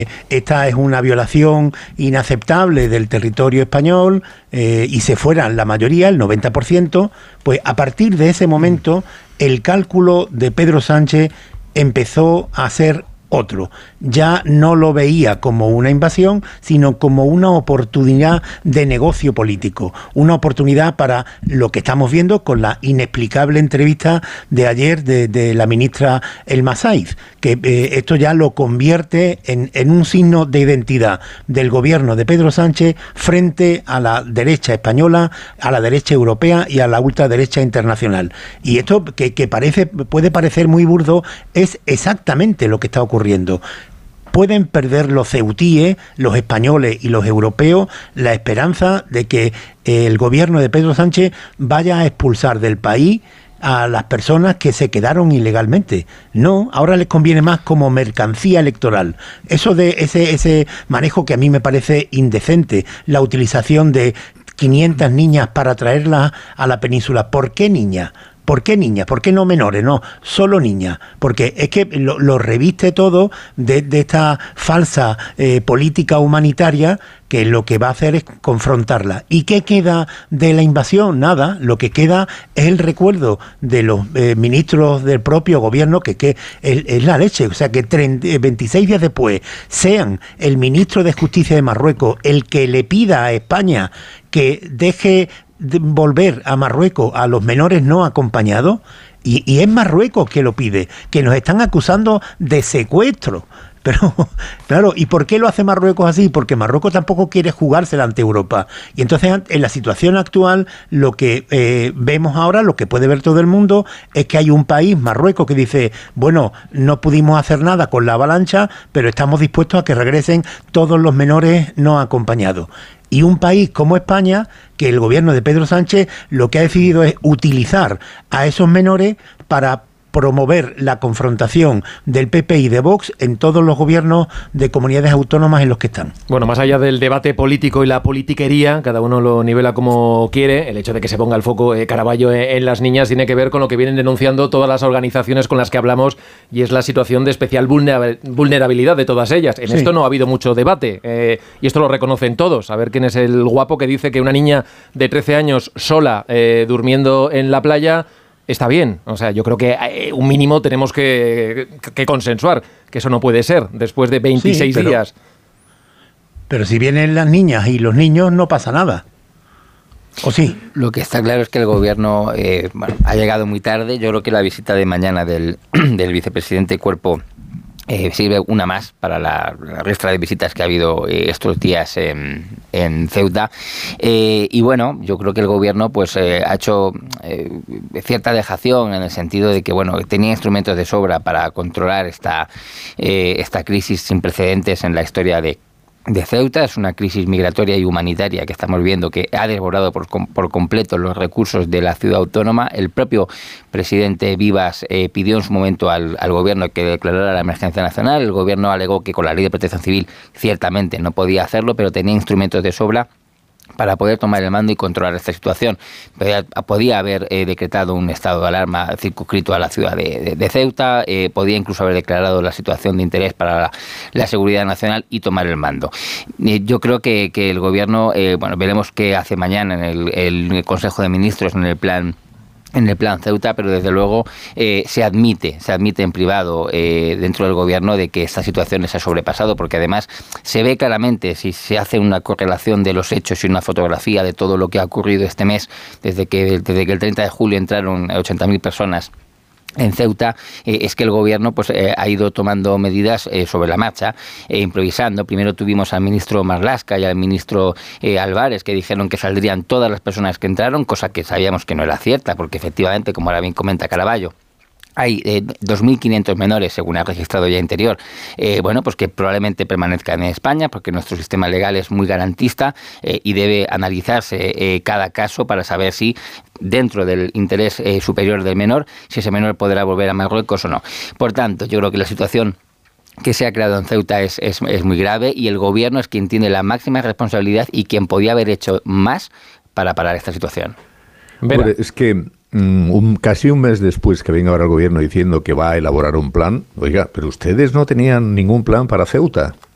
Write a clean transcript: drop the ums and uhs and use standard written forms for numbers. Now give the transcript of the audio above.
esta es una violación inaceptable del territorio español y se fueran la mayoría, el 90%, pues a partir de ese momento el cálculo de Pedro Sánchez empezó a ser otro. Ya no lo veía como una invasión, sino como una oportunidad de negocio político, una oportunidad para lo que estamos viendo con la inexplicable entrevista de ayer de la ministra Elma Saiz, que esto ya lo convierte en un signo de identidad del gobierno de Pedro Sánchez frente a la derecha española, a la derecha europea y a la ultraderecha internacional. Y esto que puede parecer muy burdo, es exactamente lo que está ocurriendo. Pueden perder los ceutíes, los españoles y los europeos, la esperanza de que el gobierno de Pedro Sánchez vaya a expulsar del país a las personas que se quedaron ilegalmente. No, ahora les conviene más como mercancía electoral. Eso de ese manejo que a mí me parece indecente, la utilización de 500 niñas para traerlas a la península. ¿Por qué niñas? ¿Por qué niñas? ¿Por qué no menores? No, solo niñas. Porque es que lo reviste todo de esta falsa política humanitaria que lo que va a hacer es confrontarla. ¿Y qué queda de la invasión? Nada. Lo que queda es el recuerdo de los ministros del propio gobierno, que es la leche. O sea, que 26 días después sean el ministro de Justicia de Marruecos el que le pida a España que deje de volver a Marruecos a los menores no acompañados, y es Marruecos que lo pide, que nos están acusando de secuestro. Pero, claro, ¿y por qué lo hace Marruecos así? Porque Marruecos tampoco quiere jugársela ante Europa. Y entonces, en la situación actual, lo que vemos ahora, lo que puede ver todo el mundo, es que hay un país, Marruecos, que dice, bueno, no pudimos hacer nada con la avalancha, pero estamos dispuestos a que regresen todos los menores no acompañados. Y un país como España, que el gobierno de Pedro Sánchez lo que ha decidido es utilizar a esos menores para promover la confrontación del PP y de Vox en todos los gobiernos de comunidades autónomas en los que están. Bueno, más allá del debate político y la politiquería, cada uno lo nivela como quiere, el hecho de que se ponga el foco Caraballo en las niñas tiene que ver con lo que vienen denunciando todas las organizaciones con las que hablamos, y es la situación de especial vulnerabilidad de todas ellas. En esto no ha habido mucho debate, y esto lo reconocen todos. A ver quién es el guapo que dice que una niña de 13 años sola durmiendo en la playa está bien. O sea, yo creo que un mínimo tenemos que consensuar, que eso no puede ser después de 26 días. Pero si vienen las niñas y los niños, no pasa nada. ¿O sí? Lo que está claro es que el gobierno ha llegado muy tarde. Yo creo que la visita de mañana del vicepresidente Cuerpo sirve una más para la riestra de visitas que ha habido estos días en Ceuta. Y bueno, yo creo que el gobierno pues ha hecho cierta dejación en el sentido de que tenía instrumentos de sobra para controlar esta crisis sin precedentes en la historia de Ceuta. Es una crisis migratoria y humanitaria que estamos viendo que ha devorado por completo los recursos de la ciudad autónoma. El propio presidente Vivas pidió en su momento al gobierno que declarara la emergencia nacional. El gobierno alegó que con la ley de protección civil ciertamente no podía hacerlo, pero tenía instrumentos de sobra para poder tomar el mando y controlar esta situación. Podía haber decretado un estado de alarma circunscrito a la ciudad de Ceuta, podía incluso haber declarado la situación de interés para la seguridad nacional y tomar el mando. Yo creo que el gobierno, veremos qué hace mañana en el Consejo de Ministros en el plan Ceuta, pero desde luego se admite en privado dentro del gobierno de que esta situación les ha sobrepasado, porque además se ve claramente, si se hace una correlación de los hechos y una fotografía de todo lo que ha ocurrido este mes, desde que el 30 de julio entraron 80.000 personas en Ceuta, es que el gobierno ha ido tomando medidas sobre la marcha, improvisando. Primero tuvimos al ministro Marlaska y al ministro Álvarez, que dijeron que saldrían todas las personas que entraron, cosa que sabíamos que no era cierta, porque efectivamente, como ahora bien comenta Caraballo, hay 2.500 menores, según ha registrado ya Interior, que probablemente permanezcan en España, porque nuestro sistema legal es muy garantista y debe analizarse cada caso para saber si, dentro del interés superior del menor, si ese menor podrá volver a Marruecos o no. Por tanto, yo creo que la situación que se ha creado en Ceuta es muy grave, y el gobierno es quien tiene la máxima responsabilidad y quien podía haber hecho más para parar esta situación. Bueno, es que casi un mes después que venga ahora el gobierno diciendo que va a elaborar un plan, oiga, pero ustedes no tenían ningún plan para Ceuta.